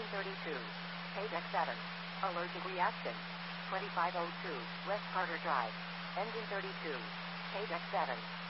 32. Paydeck 7. Allergic reaction. 2502, West Carter Drive. Engine 32. Paydeck 7.